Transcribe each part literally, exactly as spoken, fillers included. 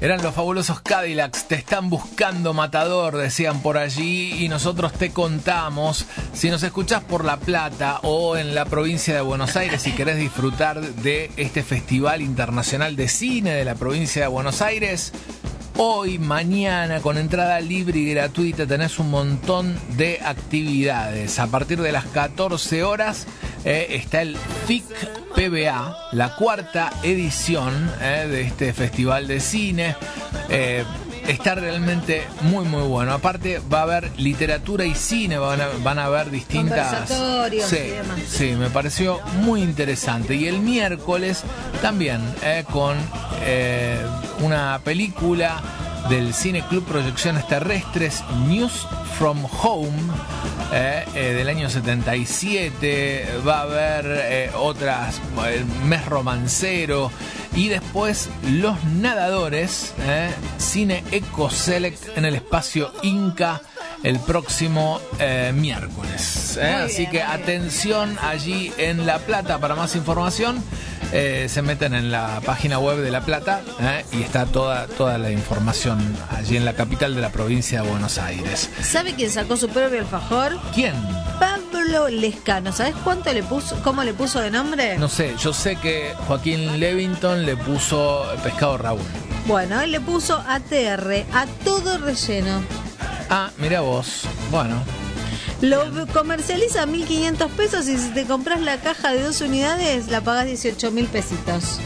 Eran los fabulosos Cadillacs, te están buscando matador, decían por allí, y nosotros te contamos, si nos escuchás por La Plata o en la provincia de Buenos Aires y querés disfrutar de este Festival Internacional de Cine de la provincia de Buenos Aires, hoy, mañana, con entrada libre y gratuita, tenés un montón de actividades. A partir de las catorce horas eh, está el F I C P B A, la cuarta edición eh, de este Festival de Cine. Eh, está realmente muy muy bueno. Aparte va a haber literatura y cine, van a, van a haber distintas... Conversatorios sí, y demás. Sí, me pareció muy interesante. Y el miércoles también eh, con eh, una película del Cine Club Proyecciones Terrestres, News from Home, eh, eh, del año setenta y siete. Va a haber eh, otras, el mes romancero, y después Los Nadadores, eh, Cine Eco Select en el espacio Inca el próximo eh, miércoles. Eh. Así bien, que atención allí en La Plata. Para más información eh, se meten en la página web de La Plata eh, y está toda, toda la información allí en la capital de la provincia de Buenos Aires. ¿Sabe quién sacó su propio alfajor? ¿Quién? Pablo Lescano. ¿Sabes cuánto le puso, cómo le puso de nombre? No sé, yo sé que Joaquín Levington le puso Pescado Raúl. Bueno, él le puso A T R, a todo relleno. Ah, mira vos. Bueno. Lo comercializa a mil quinientos pesos y si te compras la caja de dos unidades la pagás dieciocho mil pesitos.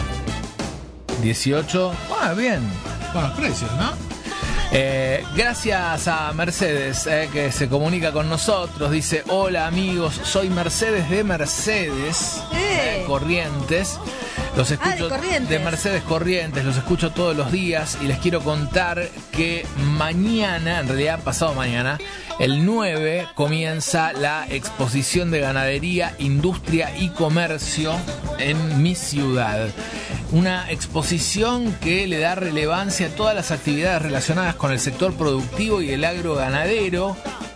dieciocho. Ah, bien. Buenos precios, ¿no? Eh, gracias a Mercedes eh, que se comunica con nosotros. Dice: hola amigos, soy Mercedes de Mercedes Eh. eh, Corrientes. Los escucho, Ah, de Corrientes. de Mercedes Corrientes, los escucho todos los días y les quiero contar que mañana, en realidad pasado mañana, el nueve, comienza la exposición de ganadería, industria y comercio en mi ciudad. Una exposición que le da relevancia a todas las actividades relacionadas con el sector productivo y el agroganadero,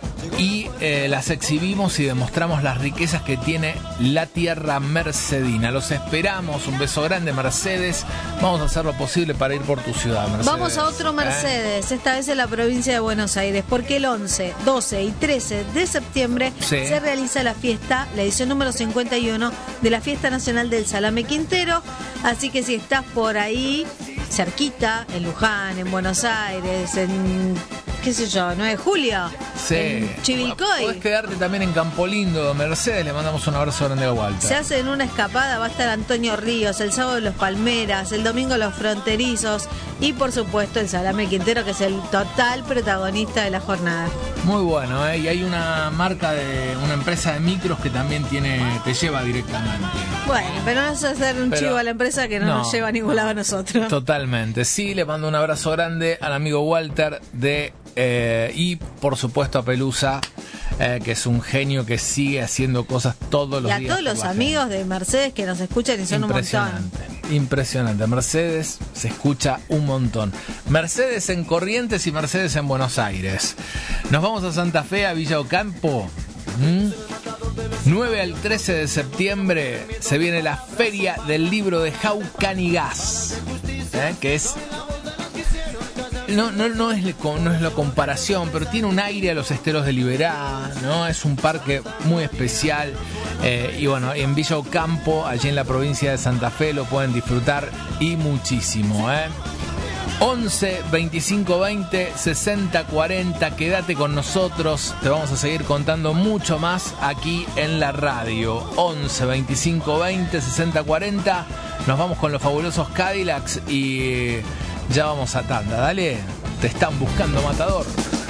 y eh, las exhibimos y demostramos las riquezas que tiene la tierra mercedina. Los esperamos, un beso grande, Mercedes. Vamos a hacer lo posible para ir por tu ciudad, Mercedes. Vamos a otro Mercedes, ¿eh? Esta vez en la provincia de Buenos Aires, porque el once, doce y trece de septiembre sí. se realiza la fiesta, la edición número cincuenta y uno de la Fiesta Nacional del Salame Quintero. Así que si estás por ahí, cerquita, en Luján, en Buenos Aires, en... qué sé yo, nueve de julio, sí. en Chivilcoy. Podés quedarte también en Campo Lindo, Mercedes. Le mandamos un abrazo grande a Walter. Se hace en una escapada, va a estar Antonio Ríos, el sábado Los Palmeras, el domingo Los Fronterizos y por supuesto el Salame Quintero, que es el total protagonista de la jornada. Muy bueno, ¿eh? Y hay una marca de una empresa de micros que también tiene, te lleva directamente. Bueno, pero no es hacer un Pero, chivo a la empresa que no, no. nos lleva a ningún lado a nosotros. Totalmente, sí, le mando un abrazo grande al amigo Walter de eh, y por supuesto a Pelusa, eh, que es un genio que sigue haciendo cosas todos los Y a días. todos por los la amigos gente. de Mercedes que nos escuchan y son un montón. Impresionante, impresionante. Mercedes se escucha un montón. Mercedes en Corrientes y Mercedes en Buenos Aires. Nos vamos a Santa Fe, a Villa Ocampo. ¿Mm? nueve al trece de septiembre se viene la Feria del Libro de Jaucanigás, ¿eh? Que es... No, no, no, es, no es la comparación, pero tiene un aire a los esteros de Liberá, ¿no? Es un parque muy especial. Eh, y bueno, en Villa Ocampo, allí en la provincia de Santa Fe, lo pueden disfrutar y muchísimo, ¿eh? once, veinticinco, veinte, sesenta, cuarenta. Quédate con nosotros, te vamos a seguir contando mucho más aquí en la radio. once, veinticinco, veinte, sesenta, cuarenta. Nos vamos con los fabulosos Cadillacs y ya vamos a tanda. Dale, te están buscando matador.